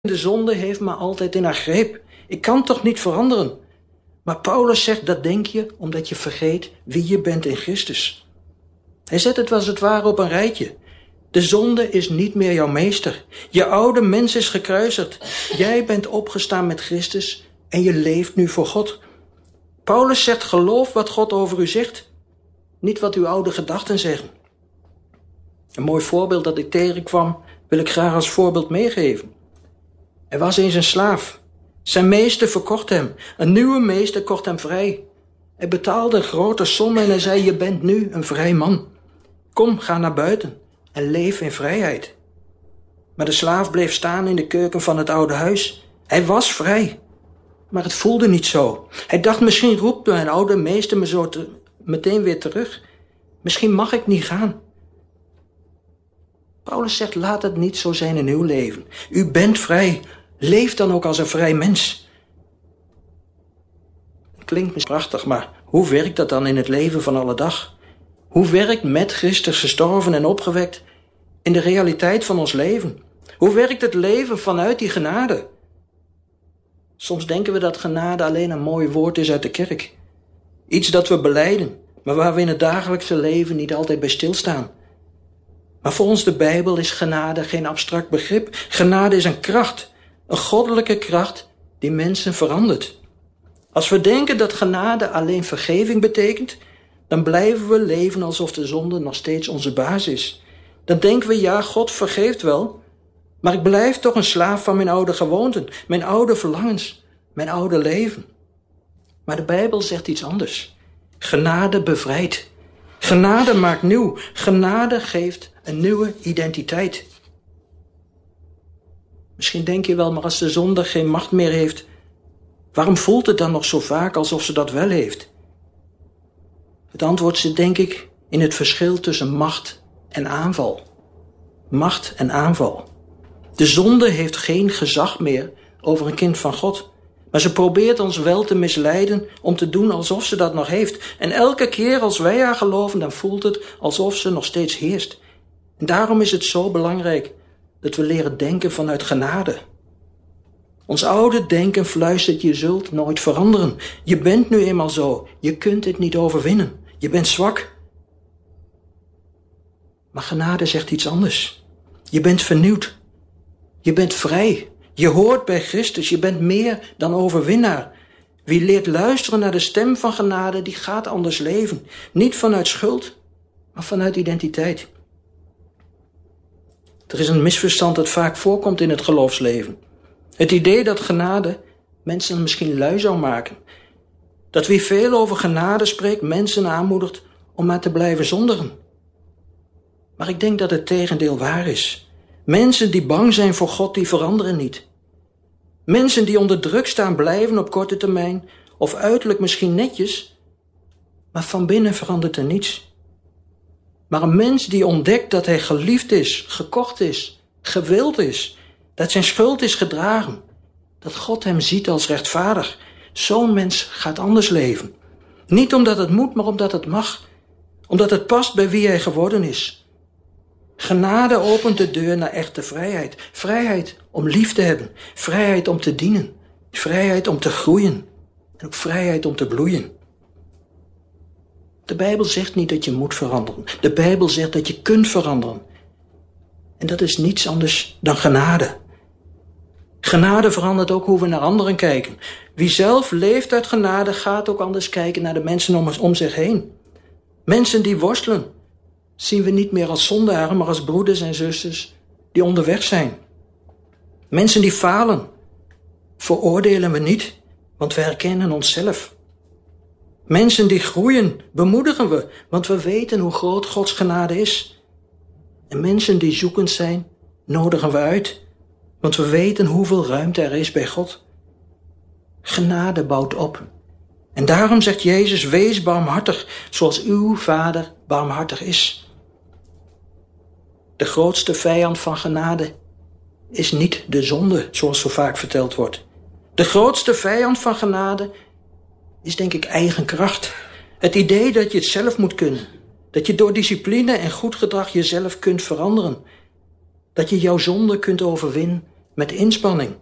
De zonde heeft me altijd in haar greep. Ik kan toch niet veranderen? Maar Paulus zegt, dat denk je omdat je vergeet wie je bent in Christus. Hij zet het als het ware op een rijtje. De zonde is niet meer jouw meester. Je oude mens is gekruisigd. Jij bent opgestaan met Christus en je leeft nu voor God. Paulus zegt, geloof wat God over u zegt, niet wat uw oude gedachten zeggen. Een mooi voorbeeld dat ik tegenkwam, wil ik graag als voorbeeld meegeven. Er was eens een slaaf. Zijn meester verkocht hem. Een nieuwe meester kocht hem vrij. Hij betaalde een grote som en hij zei, je bent nu een vrij man. Kom, ga naar buiten en leef in vrijheid. Maar de slaaf bleef staan in de keuken van het oude huis. Hij was vrij, maar het voelde niet zo. Hij dacht, misschien roept mijn oude meester me zo meteen weer terug. Misschien mag ik niet gaan. Paulus zegt, laat het niet zo zijn in uw leven. U bent vrij. Leef dan ook als een vrij mens. Het klinkt misschien prachtig, maar hoe werkt dat dan in het leven van alle dag? Hoe werkt met Christus gestorven en opgewekt in de realiteit van ons leven? Hoe werkt het leven vanuit die genade? Soms denken we dat genade alleen een mooi woord is uit de kerk. Iets dat we belijden, maar waar we in het dagelijkse leven niet altijd bij stilstaan. Maar volgens de Bijbel is genade geen abstract begrip. Genade is een kracht, een goddelijke kracht die mensen verandert. Als we denken dat genade alleen vergeving betekent, dan blijven we leven alsof de zonde nog steeds onze baas is. Dan denken we, ja, God vergeeft wel, maar ik blijf toch een slaaf van mijn oude gewoonten, mijn oude verlangens, mijn oude leven. Maar de Bijbel zegt iets anders. Genade bevrijdt. Genade maakt nieuw. Genade geeft een nieuwe identiteit. Misschien denk je wel, maar als de zonde geen macht meer heeft, waarom voelt het dan nog zo vaak alsof ze dat wel heeft? Het antwoord zit, denk ik, in het verschil tussen macht en aanval. Macht en aanval. De zonde heeft geen gezag meer over een kind van God. Maar ze probeert ons wel te misleiden om te doen alsof ze dat nog heeft. En elke keer als wij haar geloven, dan voelt het alsof ze nog steeds heerst. En daarom is het zo belangrijk dat we leren denken vanuit genade. Ons oude denken fluistert, je zult nooit veranderen. Je bent nu eenmaal zo. Je kunt dit niet overwinnen. Je bent zwak. Maar genade zegt iets anders. Je bent vernieuwd. Je bent vrij. Je hoort bij Christus. Je bent meer dan overwinnaar. Wie leert luisteren naar de stem van genade, die gaat anders leven. Niet vanuit schuld, maar vanuit identiteit. Er is een misverstand dat vaak voorkomt in het geloofsleven. Het idee dat genade mensen misschien lui zou maken. Dat wie veel over genade spreekt mensen aanmoedigt om maar te blijven zondigen. Maar ik denk dat het tegendeel waar is. Mensen die bang zijn voor God, die veranderen niet. Mensen die onder druk staan blijven op korte termijn, of uiterlijk misschien netjes, maar van binnen verandert er niets. Maar een mens die ontdekt dat hij geliefd is, gekocht is, gewild is, dat zijn schuld is gedragen, dat God hem ziet als rechtvaardig, zo'n mens gaat anders leven. Niet omdat het moet, maar omdat het mag, omdat het past bij wie hij geworden is. Genade opent de deur naar echte vrijheid. Vrijheid om lief te hebben. Vrijheid om te dienen. Vrijheid om te groeien. En ook vrijheid om te bloeien. De Bijbel zegt niet dat je moet veranderen. De Bijbel zegt dat je kunt veranderen. En dat is niets anders dan genade. Genade verandert ook hoe we naar anderen kijken. Wie zelf leeft uit genade gaat ook anders kijken naar de mensen om zich heen. Mensen die worstelen zien we niet meer als zondaren, maar als broeders en zusters die onderweg zijn. Mensen die falen, veroordelen we niet, want we herkennen onszelf. Mensen die groeien, bemoedigen we, want we weten hoe groot Gods genade is. En mensen die zoekend zijn, nodigen we uit, want we weten hoeveel ruimte er is bij God. Genade bouwt op. En daarom zegt Jezus, wees barmhartig, zoals uw Vader barmhartig is. De grootste vijand van genade is niet de zonde, zoals zo vaak verteld wordt. De grootste vijand van genade is, denk ik, eigen kracht. Het idee dat je het zelf moet kunnen. Dat je door discipline en goed gedrag jezelf kunt veranderen. Dat je jouw zonde kunt overwinnen met inspanning.